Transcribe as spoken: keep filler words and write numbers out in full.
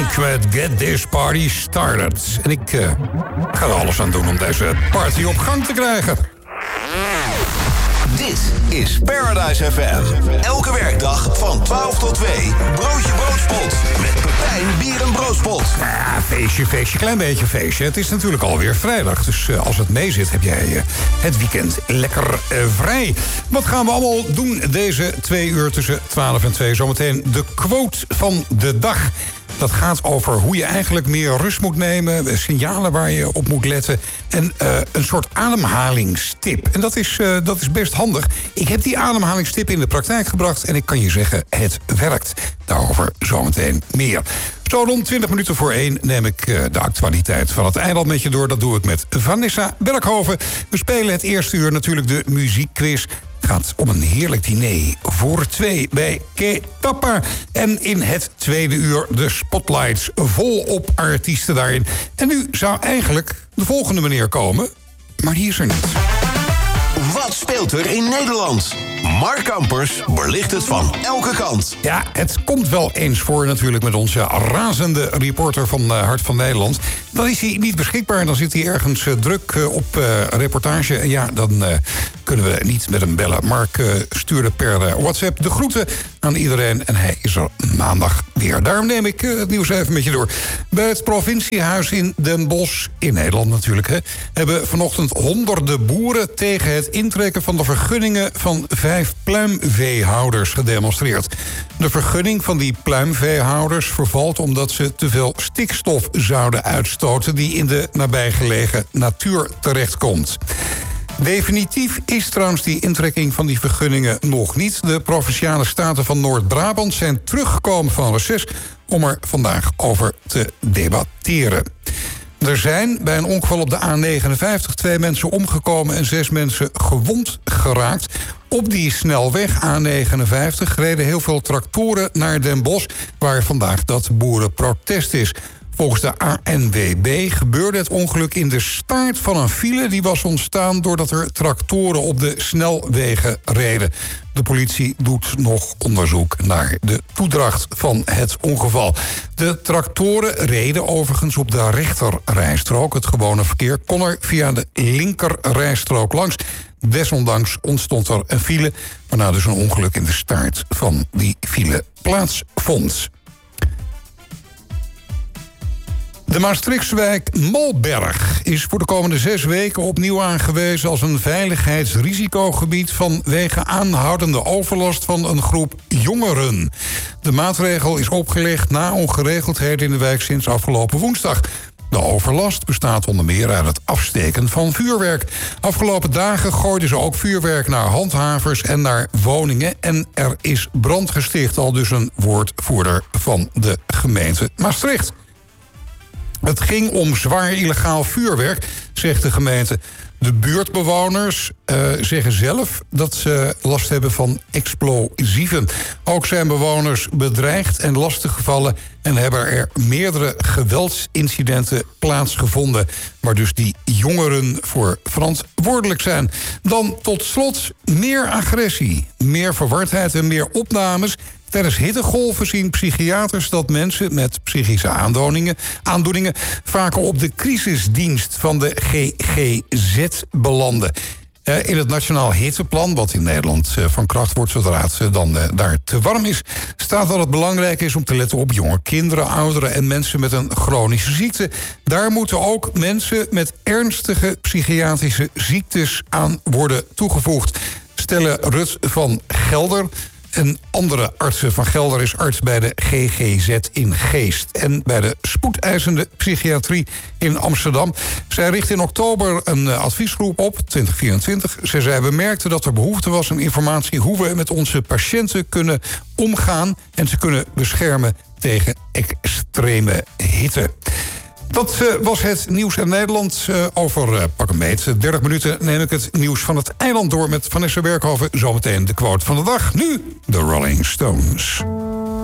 Pink met Get This Party Started. En ik uh, ga er alles aan doen om deze party op gang te krijgen. Dit is Paradise F M. Elke werkdag van twaalf tot twee. Broodje Broodspot. Met Pepijn Bier en Broodspot. Ja, feestje, feestje, klein beetje feestje. Het is natuurlijk alweer vrijdag. Dus uh, als het mee zit, heb jij uh, het weekend lekker uh, vrij. Wat gaan we allemaal doen deze twee uur tussen twaalf en twee? Zometeen de quote van de dag. Dat gaat over hoe je eigenlijk meer rust moet nemen, signalen waar je op moet letten en uh, een soort ademhalingstip. En dat is, uh, dat is best handig. Ik heb die ademhalingstip in de praktijk gebracht en ik kan je zeggen, het werkt. Daarover zometeen meer. Zo rond twintig minuten voor één neem ik uh, de actualiteit van het eiland met je door. Dat doe ik met Vanessa Berkhoven. We spelen het eerste uur natuurlijk de muziekquiz. Het gaat om een heerlijk diner voor twee bij Ketappa. En in het tweede uur de spotlights volop artiesten daarin. En nu zou eigenlijk de volgende meneer komen, maar die is er niet. Wat speelt er in Nederland? Mark Kampers belicht het van elke kant. Ja, het komt wel eens voor natuurlijk met onze razende reporter van uh, Hart van Nederland. Dan is hij niet beschikbaar, dan zit hij ergens uh, druk uh, op uh, reportage. En ja, dan uh, kunnen we niet met hem bellen. Mark uh, stuurde per uh, WhatsApp de groeten aan iedereen. En hij is er maandag weer. Daarom neem ik uh, het nieuws even met je door. Bij het provinciehuis in Den Bosch, in Nederland natuurlijk, hè, hebben vanochtend honderden boeren tegen het intrekken van de vergunningen van vijf pluimveehouders gedemonstreerd. De vergunning van die pluimveehouders vervalt omdat ze te veel stikstof zouden uitstoten die in de nabijgelegen natuur terechtkomt. Definitief is trouwens die intrekking van die vergunningen nog niet. De Provinciale Staten van Noord-Brabant zijn teruggekomen van reces om er vandaag over te debatteren. Er zijn bij een ongeval op de A negenenvijftig twee mensen omgekomen en zes mensen gewond geraakt. Op die snelweg A negenenvijftig reden heel veel tractoren naar Den Bosch, waar vandaag dat boerenprotest is. Volgens de A N W B gebeurde het ongeluk in de staart van een file die was ontstaan doordat er tractoren op de snelwegen reden. De politie doet nog onderzoek naar de toedracht van het ongeval. De tractoren reden overigens op de rechterrijstrook. Het gewone verkeer kon er via de linkerrijstrook langs. Desondanks ontstond er een file, waarna dus een ongeluk in de staart van die file plaatsvond. De Maastrichtse wijk Malberg is voor de komende zes weken opnieuw aangewezen als een veiligheidsrisicogebied vanwege aanhoudende overlast van een groep jongeren. De maatregel is opgelegd na ongeregeldheden in de wijk sinds afgelopen woensdag. De overlast bestaat onder meer uit het afsteken van vuurwerk. Afgelopen dagen gooiden ze ook vuurwerk naar handhavers en naar woningen. En er is brand gesticht, al dus een woordvoerder van de gemeente Maastricht. Het ging om zwaar illegaal vuurwerk, zegt de gemeente. De buurtbewoners uh, zeggen zelf dat ze last hebben van explosieven. Ook zijn bewoners bedreigd en lastiggevallen en hebben er meerdere geweldsincidenten plaatsgevonden, waar dus die jongeren voor verantwoordelijk zijn. Dan tot slot meer agressie, meer verwardheid en meer opnames. Tijdens hittegolven zien psychiaters dat mensen met psychische aandoeningen, aandoeningen vaker op de crisisdienst van de G G Z belanden. Uh, in het Nationaal Hitteplan, wat in Nederland uh, van kracht wordt zodra het uh, dan uh, daar te warm is, staat dat het belangrijk is om te letten op jonge kinderen, ouderen en mensen met een chronische ziekte. Daar moeten ook mensen met ernstige psychiatrische ziektes aan worden toegevoegd, stellen Rut van Gelder. Een andere artsen van Gelder is arts bij de G G Z in Geest en bij de spoedeisende psychiatrie in Amsterdam. Zij richt in oktober een adviesgroep op, twintig vierentwintig. Zij zei, we merkten dat er behoefte was aan informatie hoe we met onze patiënten kunnen omgaan en ze kunnen beschermen tegen extreme hitte. Dat uh, was het nieuws in Nederland. Uh, over uh, pak een beet dertig minuten neem ik het nieuws van het eiland door met Vanessa Berkhoven. Zometeen de quote van de dag. Nu de Rolling Stones.